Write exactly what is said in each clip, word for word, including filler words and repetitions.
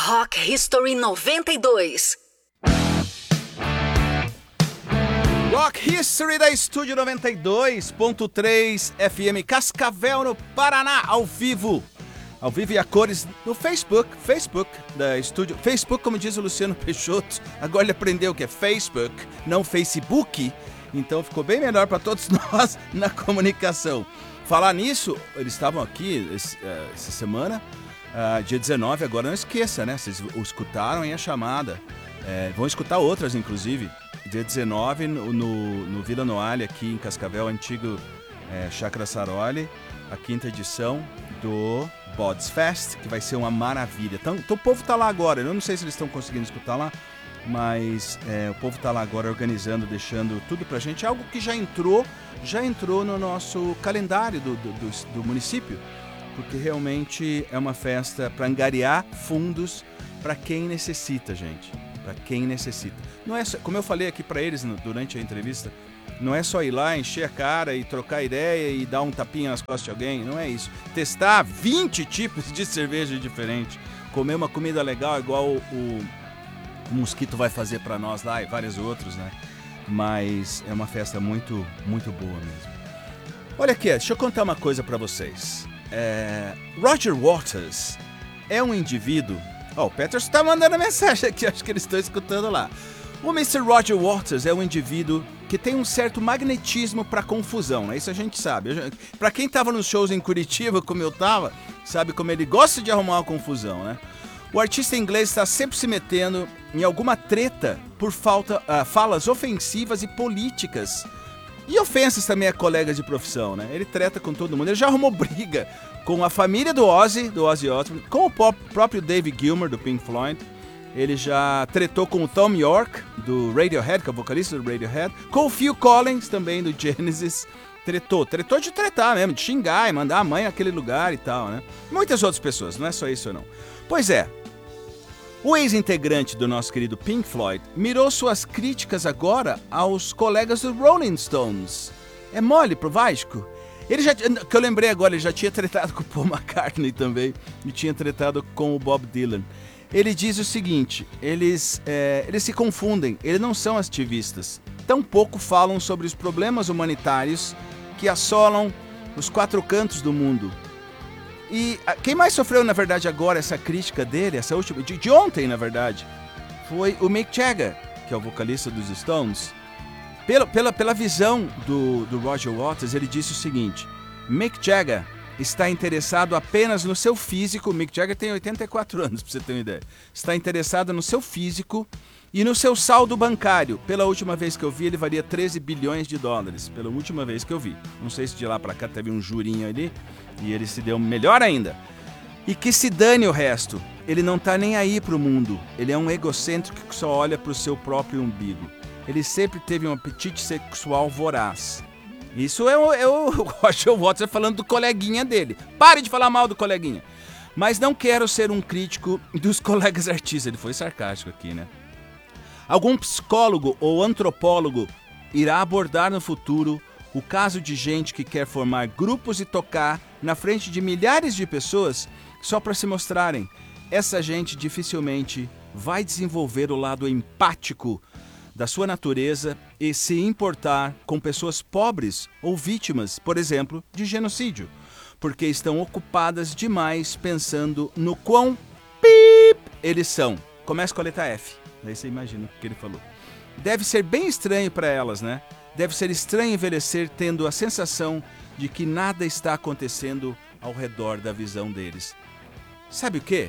Rock History noventa e dois. Rock History da Estúdio noventa e dois ponto três F M Cascavel, no Paraná, ao vivo. Ao vivo e a cores no Facebook, Facebook da Estúdio. Facebook, como diz o Luciano Peixoto, agora ele aprendeu que é Facebook, não Facebook. Então ficou bem melhor para todos nós na comunicação. Falar nisso, eles estavam aqui esse, uh, essa semana, uh, dia dezenove, agora não esqueça, né? Vocês escutaram aí a chamada. É, vão escutar outras, inclusive. Dia dezenove, no, no, no Vila Noale, aqui em Cascavel, antigo é, Chácara Saroli, a quinta edição do Bods Fest, que vai ser uma maravilha. Então, então o povo tá lá agora, eu não sei se eles estão conseguindo escutar lá, mas é, o povo tá lá agora organizando, deixando tudo pra gente, algo que já entrou, já entrou no nosso calendário do, do, do, do município, porque realmente é uma festa para angariar fundos para quem necessita, gente. Para quem necessita. Não é só, como eu falei aqui para eles no, durante a entrevista, não é só ir lá, encher a cara e trocar ideia e dar um tapinha nas costas de alguém, não é isso. Testar vinte tipos de cerveja diferente, comer uma comida legal igual o, o, o Mosquito vai fazer para nós lá e vários outros, né? Mas é uma festa muito, muito boa mesmo. Olha aqui, deixa eu contar uma coisa para vocês. É, Roger Waters é um indivíduo... Ó, oh, o Peterson tá mandando mensagem aqui, acho que eles estão escutando lá. O mister Roger Waters é um indivíduo que tem um certo magnetismo para confusão, né? Isso a gente sabe. Para quem tava nos shows em Curitiba, como eu tava, sabe como ele gosta de arrumar uma confusão, né? O artista inglês está sempre se metendo em alguma treta por falta, uh, falas ofensivas e políticas. E ofensas também a colegas de profissão, né? Ele treta com todo mundo. Ele já arrumou briga com a família do Ozzy, do Ozzy Osbourne, com o pop, próprio David Gilmour, do Pink Floyd. Ele já tretou com o Thom Yorke, do Radiohead, que é o vocalista do Radiohead. Com o Phil Collins, também, do Genesis. Tretou. Tretou de tretar mesmo, de xingar e mandar a mãe naquele lugar e tal, né? Muitas outras pessoas, não é só isso não. Pois é. O ex-integrante do nosso querido Pink Floyd mirou suas críticas agora aos colegas do Rolling Stones. É mole pro Vasco? Ele já, que eu lembrei agora, ele já tinha tretado com o Paul McCartney também e tinha tretado com o Bob Dylan. Ele diz o seguinte, eles, é, eles se confundem, eles não são ativistas. Tampouco falam sobre os problemas humanitários que assolam os quatro cantos do mundo. E quem mais sofreu, na verdade, agora essa crítica dele, essa última, de, de ontem, na verdade, foi o Mick Jagger, que é o vocalista dos Stones. Pela, pela, pela visão do, do Roger Waters, ele disse o seguinte, Mick Jagger está interessado apenas no seu físico, Mick Jagger tem oitenta e quatro anos, pra você ter uma ideia, está interessado no seu físico e no seu saldo bancário. Pela última vez que eu vi, ele valia treze bilhões de dólares, pela última vez que eu vi. Não sei se de lá pra cá teve um jurinho ali, e ele se deu melhor ainda. E que se dane o resto. Ele não tá nem aí pro mundo. Ele é um egocêntrico que só olha pro seu próprio umbigo. Ele sempre teve um apetite sexual voraz. Isso é o, é o Roger Waters falando do coleguinha dele. Pare de falar mal do coleguinha. Mas não quero ser um crítico dos colegas artistas. Ele foi sarcástico aqui, né? Algum psicólogo ou antropólogo irá abordar no futuro o caso de gente que quer formar grupos e tocar na frente de milhares de pessoas só para se mostrarem. Essa gente dificilmente vai desenvolver o lado empático da sua natureza e se importar com pessoas pobres ou vítimas, por exemplo, de genocídio, porque estão ocupadas demais pensando no quão pip eles são. Começa com a letra F, daí você imagina o que ele falou. Deve ser bem estranho para elas, né? Deve ser estranho envelhecer tendo a sensação de que nada está acontecendo ao redor da visão deles. Sabe o quê?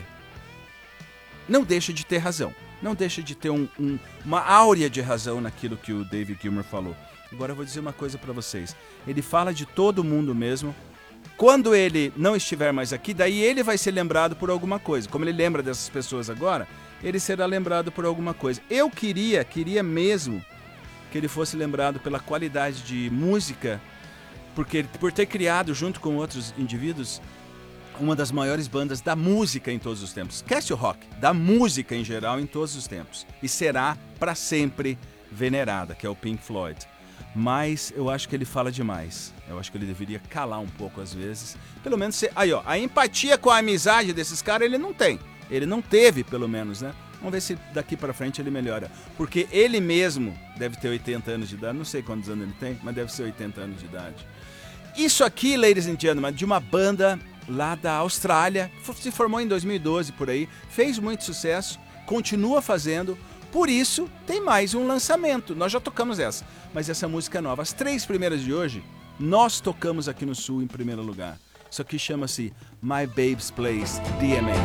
Não deixa de ter razão. Não deixa de ter um, um, uma áurea de razão naquilo que o David Gilmour falou. Agora eu vou dizer uma coisa para vocês. Ele fala de todo mundo mesmo. Quando ele não estiver mais aqui, daí ele vai ser lembrado por alguma coisa. Como ele lembra dessas pessoas agora, ele será lembrado por alguma coisa. Eu queria, queria mesmo que ele fosse lembrado pela qualidade de música, porque por ter criado, junto com outros indivíduos, uma das maiores bandas da música em todos os tempos. Esquece o rock, da música em geral em todos os tempos. E será para sempre venerada, que é o Pink Floyd. Mas eu acho que ele fala demais. Eu acho que ele deveria calar um pouco às vezes. Pelo menos, ser... aí ó, a empatia com a amizade desses caras ele não tem. Ele não teve, pelo menos, né? Vamos ver se daqui pra frente ele melhora. Porque ele mesmo deve ter oitenta anos de idade. Não sei quantos anos ele tem, mas deve ser oitenta anos de idade. Isso aqui, ladies and gentlemen, de uma banda lá da Austrália. Se formou em dois mil e doze, por aí. Fez muito sucesso. Continua fazendo. Por isso, tem mais um lançamento. Nós já tocamos essa, mas essa música é nova. As três primeiras de hoje, nós tocamos aqui no Sul em primeiro lugar. Isso aqui chama-se My Babe's Place D M A.